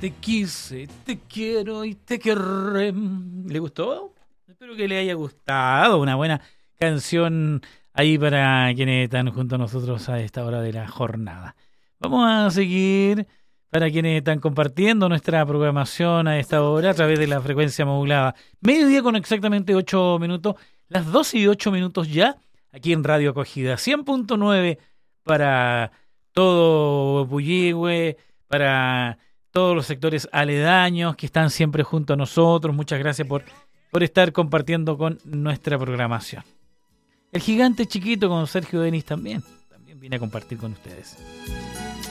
Te quise, te quiero y te querré. ¿Le gustó? Espero que le haya gustado. Una buena canción ahí para quienes están junto a nosotros a esta hora de la jornada. Vamos a seguir para quienes están compartiendo nuestra programación a esta hora a través de la frecuencia modulada. Mediodía con exactamente 8 minutos, las 12 y 8 minutos ya, aquí en Radio Acogida 100.9 para todo Puyehue, para todos los sectores aledaños que están siempre junto a nosotros. Muchas gracias por estar compartiendo con nuestra programación. El gigante chiquito con Sergio Denis también viene a compartir con ustedes.